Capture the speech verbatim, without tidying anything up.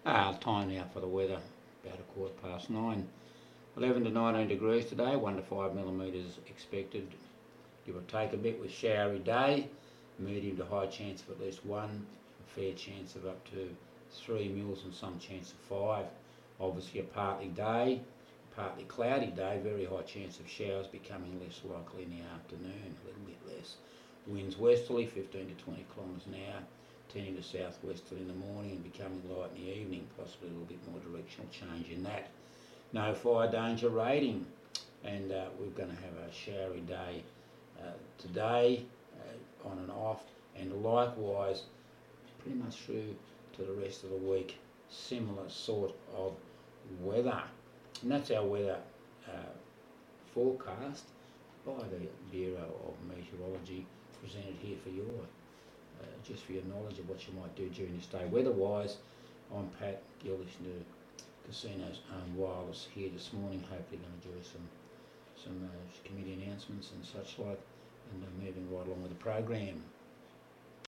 Ah, time now for the weather, about a quarter past nine. eleven to nineteen degrees today, one to five millimetres expected. Give or take a bit with showery day, medium to high chance of at least one, a fair chance of up to three mils and some chance of five. Obviously a partly day, partly cloudy day, very high chance of showers becoming less likely in the afternoon, a little bit less. Winds westerly, fifteen to twenty kilometres an hour, turning to southwesterly in the morning and becoming light in the evening, possibly a little bit more directional change in that. No fire danger rating, and uh, we're going to have a showery day uh, today, uh, on and off, and likewise pretty much through to the rest of the week, similar sort of weather. And that's our weather uh, forecast by the Bureau of Meteorology, presented here for your Uh, just for your knowledge of what you might do during this day. Weather-wise, I'm Pat Gill, listening to Casinos Own Wireless here this morning. Hopefully going to do some some uh, committee announcements and such like, and uh, moving right along with the program.